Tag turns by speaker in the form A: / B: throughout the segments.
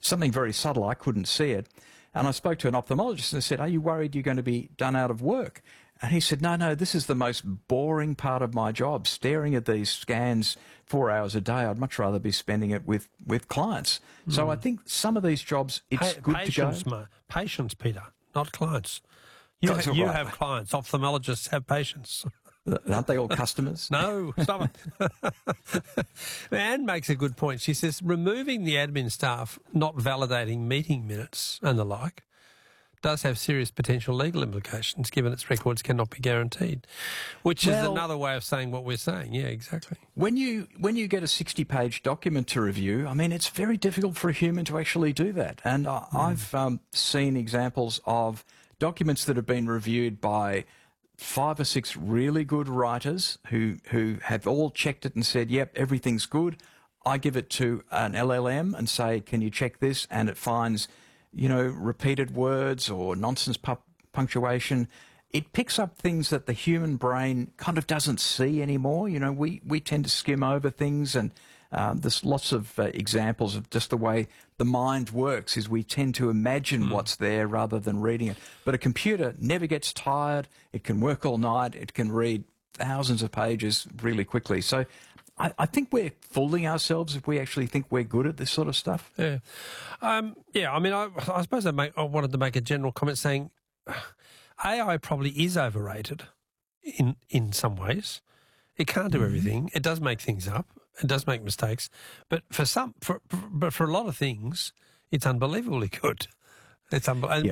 A: something very subtle. I couldn't see it. And I spoke to an ophthalmologist and I said, are you worried you're going to be done out of work? And he said, no, this is the most boring part of my job, staring at these scans 4 hours a day. I'd much rather be spending it with clients. So I think some of these jobs, it's good
B: patients,
A: to go.
B: Patients, Peter, not clients. You have clients. Ophthalmologists have patients.
A: Aren't they all customers?
B: No, stop it. Anne makes a good point. She says removing the admin staff not validating meeting minutes and the like does have serious potential legal implications, given its records cannot be guaranteed, which is another way of saying what we're saying. Yeah, exactly.
A: When you get a 60-page document to review, I mean, it's very difficult for a human to actually do that. And I've seen examples of documents that have been reviewed by 5 or 6 really good writers who have all checked it and said, yep, everything's good. I give it to an LLM and say, can you check this? And it finds, repeated words or nonsense punctuation. It picks up things that the human brain kind of doesn't see anymore. We tend to skim over things, and there's lots of examples of just the way the mind works is we tend to imagine what's there rather than reading it. But a computer never gets tired. It can work all night. It can read thousands of pages really quickly. So I think we're fooling ourselves if we actually think we're good at this sort of stuff.
B: Yeah. I mean, I suppose I wanted to make a general comment saying AI probably is overrated in some ways. It can't do everything. It does make things up. It does make mistakes. But for a lot of things, it's unbelievably good. We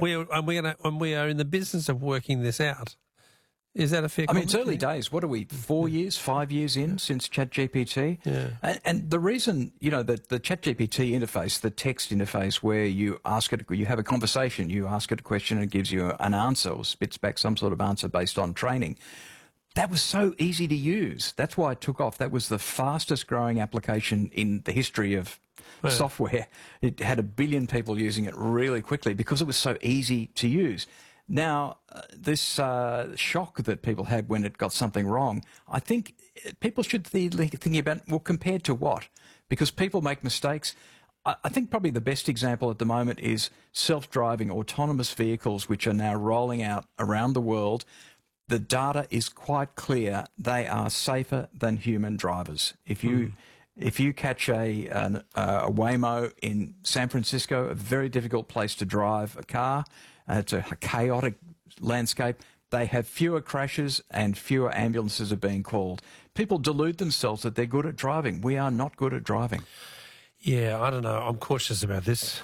B: are in the business of working this out. Is that a fair comment?
A: I mean, it's early days. What are we, 4 years, 5 years in since ChatGPT?
B: Yeah.
A: And the reason, the ChatGPT interface, the text interface where you ask it, you have a conversation, you ask it a question and it gives you an answer or spits back some sort of answer based on training. That was so easy to use. That's why it took off. That was the fastest growing application in the history of software. It had 1 billion people using it really quickly because it was so easy to use. Now, this shock that people had when it got something wrong, I think people should be thinking about, well, compared to what? Because people make mistakes. I think probably the best example at the moment is self-driving autonomous vehicles, which are now rolling out around the world. The data is quite clear. They are safer than human drivers. If you catch a Waymo in San Francisco, a very difficult place to drive a car, it's a chaotic landscape, they have fewer crashes and fewer ambulances are being called. People delude themselves that they're good at driving. We are not good at driving.
B: Yeah, I don't know. I'm cautious about this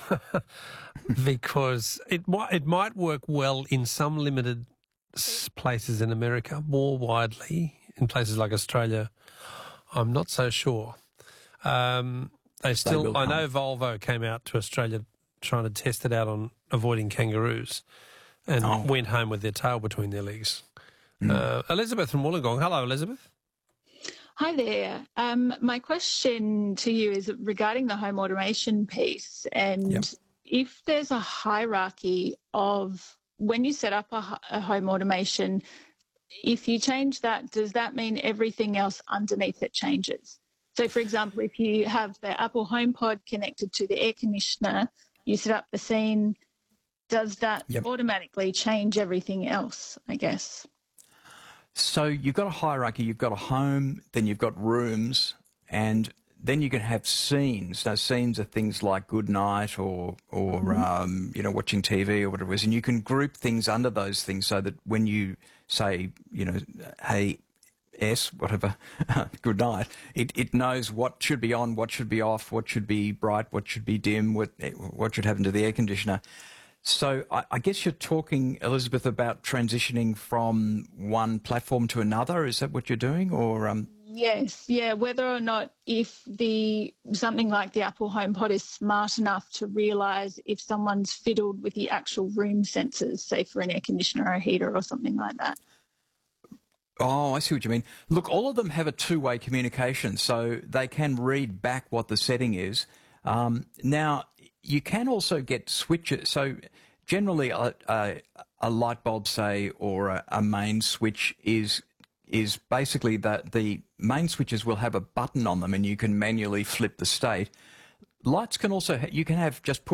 B: because it might work well in some limited places in America, more widely in places like Australia. I'm not so sure. I know Volvo came out to Australia trying to test it out on avoiding kangaroos and went home with their tail between their legs. Elizabeth from Wollongong. Hello, Elizabeth.
C: Hi there. My question to you is regarding the home automation piece, and if there's a hierarchy of when you set up a home automation, if you change that, does that mean everything else underneath it changes? So, for example, if you have the Apple HomePod connected to the air conditioner, you set up the scene, does that automatically change everything else, I guess?
A: So you've got a hierarchy. You've got a home, then you've got rooms, and then you can have scenes. Now, scenes are things like good night or watching TV or whatever it is, and you can group things under those things so that when you say, hey, whatever, good night, it knows what should be on, what should be off, what should be bright, what should be dim, what should happen to the air conditioner. So I guess you're talking, Elizabeth, about transitioning from one platform to another. Is that what you're doing? Or
C: Yes, yeah, whether or not if something like the Apple HomePod is smart enough to realise if someone's fiddled with the actual room sensors, say for an air conditioner or a heater or something like that.
A: Oh, I see what you mean. Look, all of them have a two-way communication, so they can read back what the setting is. Now, you can also get switches. So generally a light bulb, say, or a main switch is basically that the main switches will have a button on them and you can manually flip the state. Lights can also, you can have just